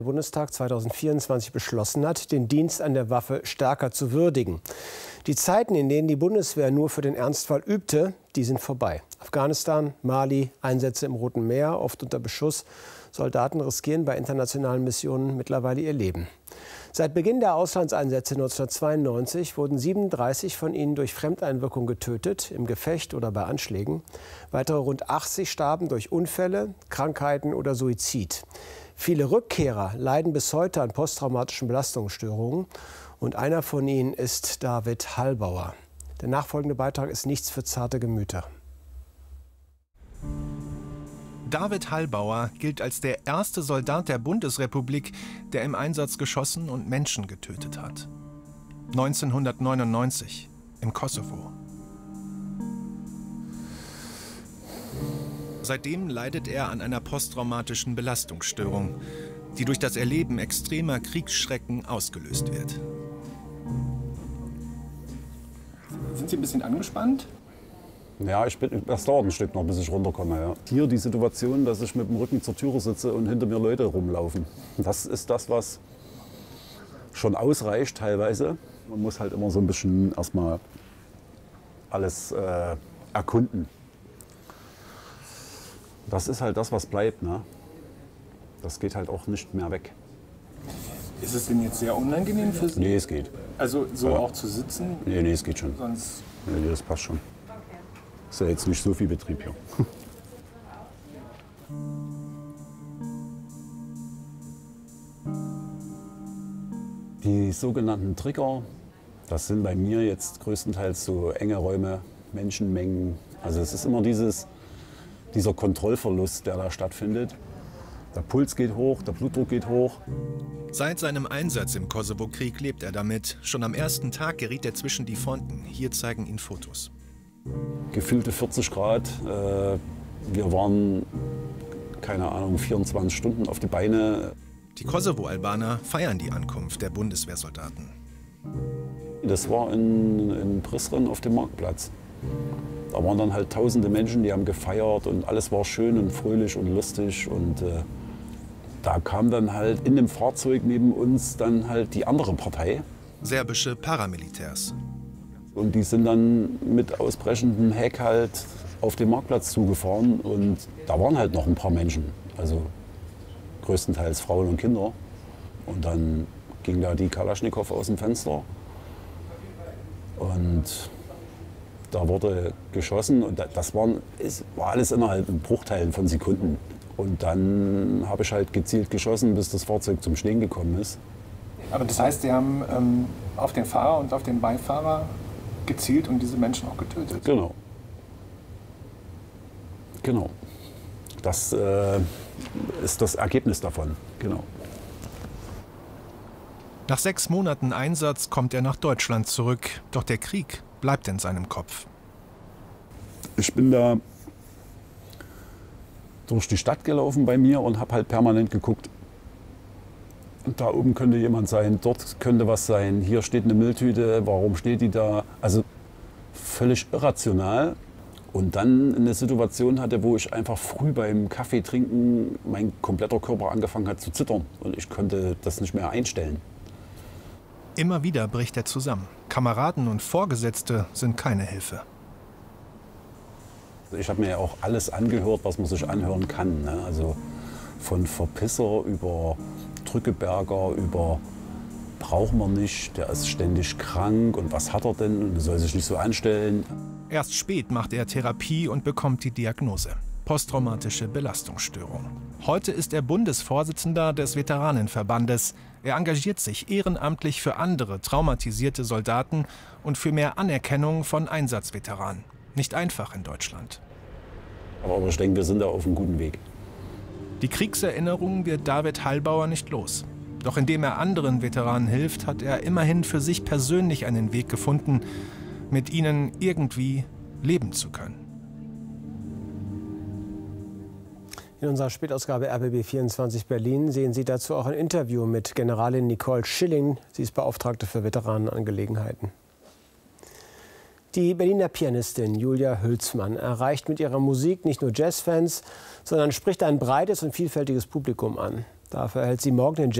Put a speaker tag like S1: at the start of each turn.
S1: Bundestag 2024 beschlossen hat, den Dienst an der Waffe stärker zu würdigen. Die Zeiten, in denen die Bundeswehr nur für den Ernstfall übte, die sind vorbei. Afghanistan, Mali, Einsätze im Roten Meer, oft unter Beschuss. Soldaten riskieren bei internationalen Missionen mittlerweile ihr Leben. Seit Beginn der Auslandseinsätze 1992 wurden 37 von ihnen durch Fremdeinwirkung getötet, im Gefecht oder bei Anschlägen. Weitere rund 80 starben durch Unfälle, Krankheiten oder Suizid. Viele Rückkehrer leiden bis heute an posttraumatischen Belastungsstörungen. Und einer von ihnen ist David Hallbauer. Der nachfolgende Beitrag ist nichts für zarte Gemüter.
S2: David Hallbauer gilt als der erste Soldat der Bundesrepublik, der im Einsatz geschossen und Menschen getötet hat. 1999 im Kosovo. Seitdem leidet er an einer posttraumatischen Belastungsstörung, die durch das Erleben extremer Kriegsschrecken ausgelöst wird.
S3: Sind Sie ein bisschen angespannt?
S4: Ja, das dauert ein Stück noch, bis ich runterkomme. Ja. Hier die Situation, dass ich mit dem Rücken zur Türe sitze und hinter mir Leute rumlaufen. Das ist das, was schon ausreicht teilweise. Man muss halt immer so ein bisschen erstmal alles erkunden. Das ist halt das, was bleibt. Ne? Das geht halt auch nicht mehr weg.
S3: Ist es denn jetzt sehr unangenehm für Sie?
S4: Nee, es geht.
S3: Also so
S4: ja.
S3: auch zu sitzen?
S4: Nee, es geht schon.
S3: Sonst
S4: Nee, das passt schon. Ist ja jetzt nicht so viel Betrieb hier. Die sogenannten Trigger, das sind bei mir jetzt größtenteils so enge Räume, Menschenmengen. Also es ist immer dieser Kontrollverlust, der da stattfindet. Der Puls geht hoch, der Blutdruck geht hoch.
S2: Seit seinem Einsatz im Kosovo-Krieg lebt er damit. Schon am ersten Tag geriet er zwischen die Fronten. Hier zeigen ihn Fotos.
S4: Gefühlte 40 Grad. Wir waren, keine Ahnung, 24 Stunden auf die Beine.
S2: Die Kosovo-Albaner feiern die Ankunft der Bundeswehrsoldaten.
S4: Das war in Prizren auf dem Marktplatz. Da waren dann halt tausende Menschen, die haben gefeiert und alles war schön und fröhlich und lustig. Und da kam dann halt in dem Fahrzeug neben uns dann halt die andere Partei.
S2: Serbische Paramilitärs.
S4: Und die sind dann mit ausbrechendem Heck halt auf den Marktplatz zugefahren. Und da waren halt noch ein paar Menschen, also größtenteils Frauen und Kinder. Und dann ging da die Kalaschnikow aus dem Fenster. Und da wurde geschossen und das war alles innerhalb von Bruchteilen von Sekunden. Und dann habe ich halt gezielt geschossen, bis das Fahrzeug zum Stehen gekommen ist.
S3: Aber das heißt, Sie haben auf den Fahrer und auf den Beifahrer gezielt und diese Menschen auch getötet?
S4: Genau. Genau. Das ist das Ergebnis davon. Genau.
S2: Nach 6 Monaten Einsatz kommt er nach Deutschland zurück. Doch der Krieg bleibt in seinem Kopf.
S4: Ich bin da durch die Stadt gelaufen bei mir und habe halt permanent geguckt. Und da oben könnte jemand sein, dort könnte was sein, hier steht eine Mülltüte, warum steht die da? Also völlig irrational. Und dann eine Situation hatte, wo ich einfach früh beim Kaffee trinken mein kompletter Körper angefangen hat zu zittern. Und ich konnte das nicht mehr einstellen.
S2: Immer wieder bricht er zusammen. Kameraden und Vorgesetzte sind keine Hilfe.
S4: Ich habe mir ja auch alles angehört, was man sich anhören kann. Ne? Also von Verpisser über Drückeberger, über braucht man nicht, der ist ständig krank und was hat er denn und soll sich nicht so anstellen.
S2: Erst spät macht er Therapie und bekommt die Diagnose: posttraumatische Belastungsstörung. Heute ist er Bundesvorsitzender des Veteranenverbandes. Er engagiert sich ehrenamtlich für andere traumatisierte Soldaten und für mehr Anerkennung von Einsatzveteranen. Nicht einfach in Deutschland.
S4: Aber ich denke, wir sind da auf einem guten Weg.
S2: Die Kriegserinnerungen wird David Hallbauer nicht los. Doch indem er anderen Veteranen hilft, hat er immerhin für sich persönlich einen Weg gefunden, mit ihnen irgendwie leben zu können.
S1: In unserer Spätausgabe RBB 24 Berlin sehen Sie dazu auch ein Interview mit Generalin Nicole Schilling. Sie ist Beauftragte für Veteranenangelegenheiten. Die Berliner Pianistin Julia Hülsmann erreicht mit ihrer Musik nicht nur Jazzfans, sondern spricht ein breites und vielfältiges Publikum an. Dafür erhält sie morgen den